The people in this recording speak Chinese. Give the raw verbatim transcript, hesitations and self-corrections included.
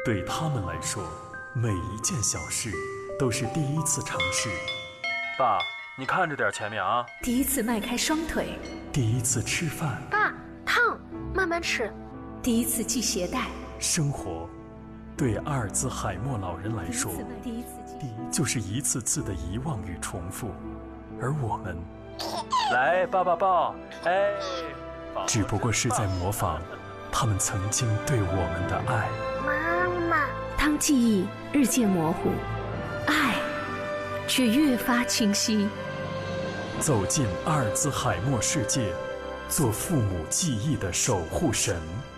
对他们来说，每一件小事都是第一次尝试。 爸，你看着点前面啊！ 第一次迈开双腿， 第一次吃饭。 爸，烫，慢慢吃。 第一次系鞋带。 生活，对阿尔兹海默老人来说， 第一次第一就是一次次的遗忘与重复，而我们， 来抱抱抱，哎， 只不过是在模仿他们曾经对我们的爱。 妈妈， 当记忆日渐模糊，爱却越发清晰。 走进阿尔兹海默世界，做父母记忆的守护神。